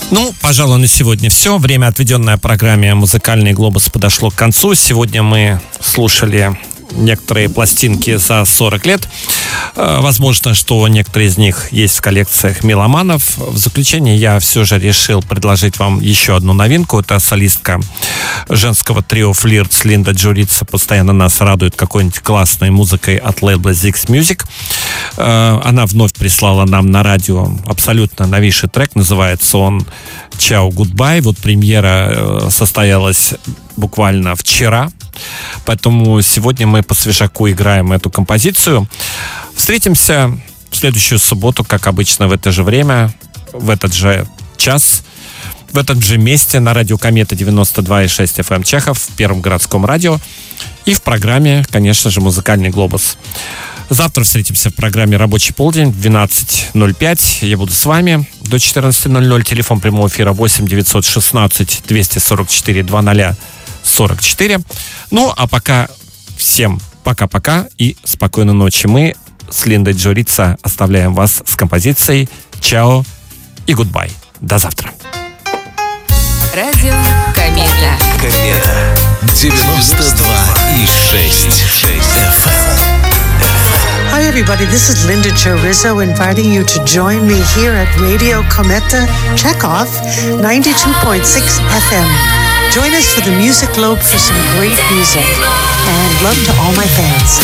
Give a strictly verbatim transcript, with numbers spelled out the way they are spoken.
Ну, пожалуй, на сегодня все. Время, отведенное программе «Музыкальный глобус», подошло к концу. Сегодня мы слушали некоторые пластинки за сорок лет. Возможно, что некоторые из них есть в коллекциях меломанов. В заключение я все же решил предложить вам еще одну новинку. Это солистка женского трио «Флиртс» Линда Джурица постоянно нас радует какой-нибудь классной музыкой от лейбла Zix Music. Она вновь прислала нам на радио абсолютно новейший трек. Называется он «Ciao Goodbye». Вот премьера состоялась буквально вчера. Поэтому сегодня мы по свежаку играем эту композицию. Встретимся в следующую субботу, как обычно, в это же время, в этот же час, в этом же месте на радио Комета девяносто два и шесть эф эм Чехов, в Первом городском радио и в программе, конечно же, «Музыкальный глобус». Завтра встретимся в программе «Рабочий полдень» в двенадцать ноль пять. Я буду с вами до четырнадцать ноль ноль. Телефон прямого эфира восемь девятьсот шестнадцать двести сорок четыре двадцать сорок четыре. Ну, а пока всем пока-пока и спокойной ночи. Мы с Линдой Джурица оставляем вас с композицией «Чао» и «Гудбай». До завтра. Радио Комета. Комета девяносто два и шесть эф эм. Hi everybody, this is Linda Chorizo inviting you to join me here at Radio Cometa Chekhov ninety-two point six F M. Join us for the Music Globe for some great music, and love to all my fans.